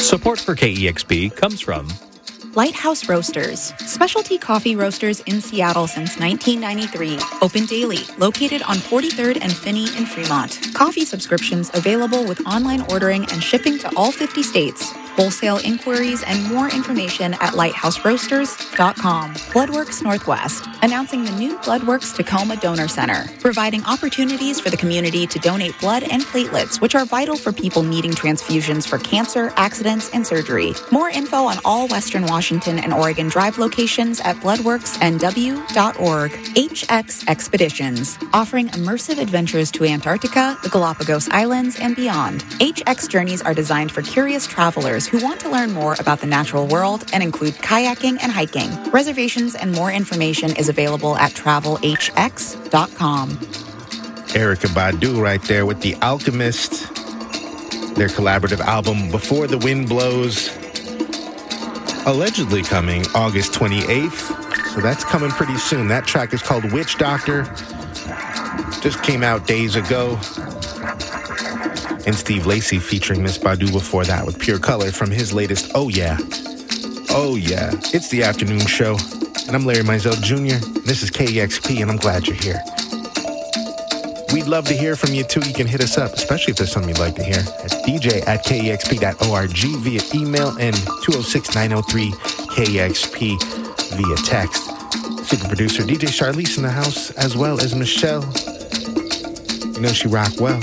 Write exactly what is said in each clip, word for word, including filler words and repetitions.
Support for K E X P comes from Lighthouse Roasters, specialty coffee roasters in Seattle since nineteen ninety-three. Open daily, located on forty-third and Finney in Fremont. Coffee subscriptions available with online ordering and shipping to all fifty states. Wholesale inquiries and more information at lighthouse roasters dot com. Bloodworks Northwest, announcing the new Bloodworks Tacoma Donor Center, providing opportunities for the community to donate blood and platelets, which are vital for people needing transfusions for cancer, accidents, and surgery. More info on all Western Washington and Oregon Drive locations at bloodworks n w dot org. H X Expeditions, offering immersive adventures to Antarctica, the Galapagos Islands, and beyond. H X journeys are designed for curious travelers who want to learn more about the natural world and include kayaking and hiking. Reservations and more information is available at travel h x dot com. Erykah Badu right there with The Alchemist, their collaborative album Before the Wind Blows, allegedly coming August twenty-eighth, so that's coming pretty soon. That track is called Witch Doctor, just came out days ago. And Steve Lacy featuring Miss Badu before that with Pure Color from his latest Oh Yeah. Oh Yeah. It's the afternoon show, and I'm Larry Mizell Junior This is K E X P, and I'm glad you're here. We'd love to hear from you, too. You can hit us up, especially if there's something you'd like to hear, at d j at k e x p dot org via email and two oh six, nine oh three, K E X P via text. Super producer D J Charlize in the house, as well as Michelle. You know she rock well.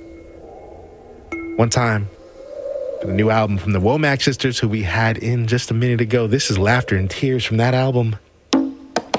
One time for the new album from the Womack sisters, who we had in just a minute ago. This is Laughter and Tears from that album.